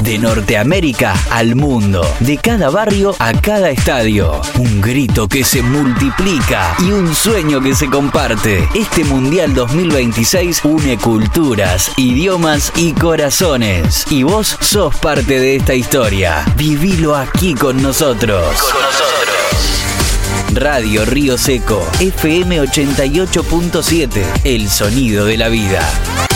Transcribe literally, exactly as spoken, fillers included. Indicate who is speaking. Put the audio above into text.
Speaker 1: De Norteamérica al mundo, de cada barrio a cada estadio. Un grito que se multiplica y un sueño que se comparte. Este Mundial dos mil veintiséis une culturas, idiomas y corazones. Y vos sos parte de esta historia. Vivilo aquí con nosotros. Con nosotros. Radio Río Seco, F M ochenta y ocho punto siete, el sonido de la vida.